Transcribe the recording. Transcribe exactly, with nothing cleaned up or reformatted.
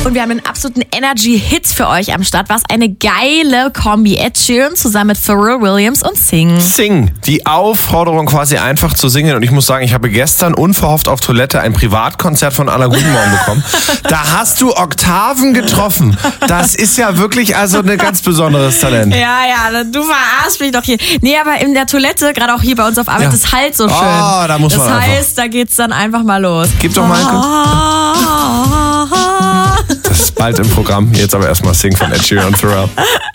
Und wir haben einen absoluten Energy-Hit für euch am Start. Was eine geile Kombi. Ed Sheeran zusammen mit Pharrell Williams und Sing. Sing. Die Aufforderung quasi einfach zu singen. Und ich muss sagen, ich habe gestern unverhofft auf Toilette ein Privatkonzert von Aller Guten Morgen bekommen. Da hast du Oktaven getroffen. Das ist ja wirklich also ein ganz besonderes Talent. Ja, ja, du verarschst mich doch hier. Nee, aber in der Toilette, gerade auch hier bei uns auf Arbeit, Ja. das halt so schön. Oh, da muss das man heißt, einfach. da geht's dann einfach mal los. Gib doch mal ein Das ist bald im Programm. Jetzt aber erstmal Sing von Ed Sheeran und Pharrell.